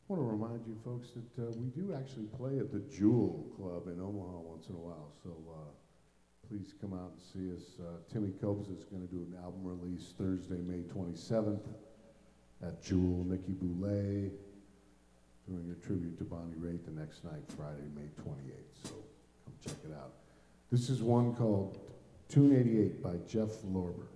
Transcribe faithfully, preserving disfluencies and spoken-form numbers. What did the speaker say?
I want to remind you folks that uh, we do actually play at the Jewel Club in Omaha once in a while, so uh, please come out and see us. Uh, Timmy Copes is going to do an album release Thursday, May twenty-seventh at Jewel. Nikki Boulay doing a tribute to Bonnie Raitt the next night, Friday, May twenty-eighth, so come check it out. This is one called Tune eighty-eight by Jeff Lorber.